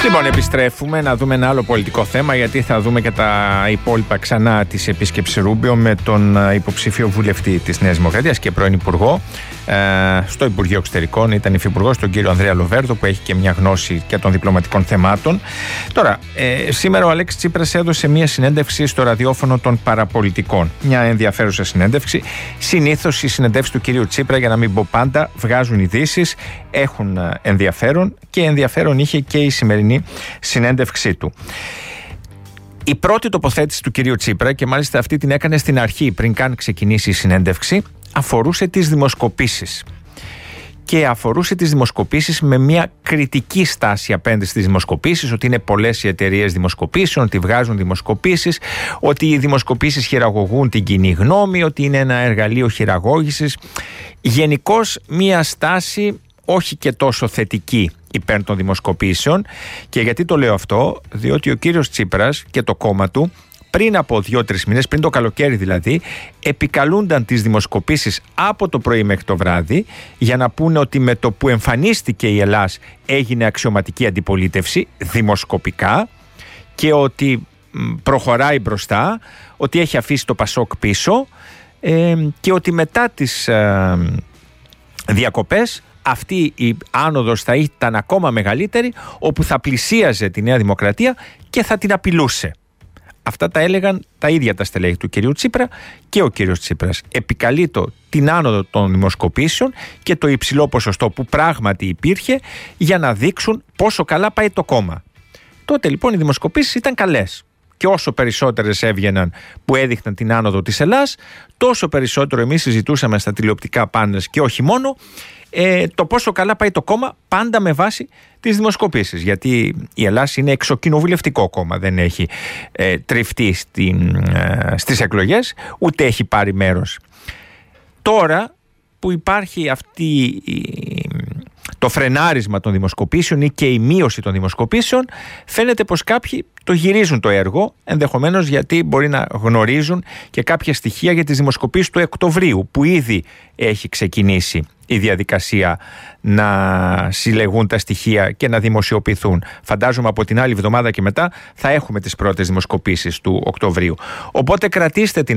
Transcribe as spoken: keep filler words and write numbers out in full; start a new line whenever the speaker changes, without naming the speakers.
Λοιπόν, επιστρέφουμε να δούμε ένα άλλο πολιτικό θέμα, γιατί θα δούμε και τα υπόλοιπα ξανά της επίσκεψης Ρούμπιο με τον υποψήφιο βουλευτή της Νέας Δημοκρατίας και πρώην υπουργό ε, στο Υπουργείο Εξωτερικών, ήταν υφυπουργός, τον κύριο Ανδρέα Λοβέρδο, που έχει και μια γνώση και των διπλωματικών θεμάτων. Τώρα, ε, σήμερα ο Αλέξης Τσίπρας έδωσε μια συνέντευξη στο ραδιόφωνο των παραπολιτικών. Μια ενδιαφέρουσα συνέντευξη. Συνήθως οι συνεντεύσεις του κυρίου Τσίπρα, για να μην πω πάντα, βγάζουν ειδήσεις, έχουν ενδιαφέρον, και ενδιαφέρον είχε και η σημερινή συνέντευξή του. Η πρώτη τοποθέτηση του κυρίου Τσίπρα, και μάλιστα αυτή την έκανε στην αρχή, πριν καν ξεκινήσει η συνέντευξη, αφορούσε τις δημοσκοπήσεις. Και αφορούσε τις δημοσκοπήσεις με μια κριτική στάση απέναντι στις δημοσκοπήσεις, ότι είναι πολλές οι εταιρείες δημοσκοπήσεων, ότι βγάζουν δημοσκοπήσεις, ότι οι δημοσκοπήσεις χειραγωγούν την κοινή γνώμη, ότι είναι ένα εργαλείο χειραγώγησης. Γενικώς μια στάση όχι και τόσο θετική υπέρ των δημοσκοπήσεων. Και γιατί το λέω αυτό? Διότι ο κύριος Τσίπρας και το κόμμα του πριν από δύο-τρεις μήνες, πριν το καλοκαίρι δηλαδή, επικαλούνταν τις δημοσκοπήσεις από το πρωί μέχρι το βράδυ, για να πούνε ότι με το που εμφανίστηκε η Ελλάς έγινε αξιωματική αντιπολίτευση δημοσκοπικά, και ότι προχωράει μπροστά, ότι έχει αφήσει το Πασόκ πίσω, ε, και ότι μετά τις ε, διακοπές αυτή η άνοδος θα ήταν ακόμα μεγαλύτερη, όπου θα πλησίαζε τη Νέα Δημοκρατία και θα την απειλούσε. Αυτά τα έλεγαν τα ίδια τα στελέχη του κυρίου Τσίπρα, και ο κύριος Τσίπρας επικαλεί το την άνοδο των δημοσκοπήσεων και το υψηλό ποσοστό που πράγματι υπήρχε, για να δείξουν πόσο καλά πάει το κόμμα. Τότε λοιπόν οι δημοσκοπήσεις ήταν καλές. Και όσο περισσότερες έβγαιναν που έδειχναν την άνοδο της Ελλάς, τόσο περισσότερο εμείς συζητούσαμε στα τηλεοπτικά πάνελ, και όχι μόνο, ε, το πόσο καλά πάει το κόμμα, πάντα με βάση τις δημοσκοπήσεις. Γιατί η Ελλάς είναι εξοκοινοβουλευτικό κόμμα, δεν έχει ε, τριφτεί στην, ε, στις εκλογές, ούτε έχει πάρει μέρος. Τώρα που υπάρχει αυτή η, το φρενάρισμα των δημοσκοπήσεων ή και η μείωση των δημοσκοπήσεων, φαίνεται πως κάποιοι το γυρίζουν το έργο, ενδεχομένως γιατί μπορεί να γνωρίζουν και κάποια στοιχεία για τις δημοσκοπήσεις του Οκτωβρίου, που ήδη έχει ξεκινήσει η διαδικασία να συλλεγούν τα στοιχεία και να δημοσιοποιηθούν. Φαντάζομαι από την άλλη εβδομάδα και μετά θα έχουμε τις πρώτες δημοσκοπήσεις του Οκτωβρίου. Οπότε κρατήστε την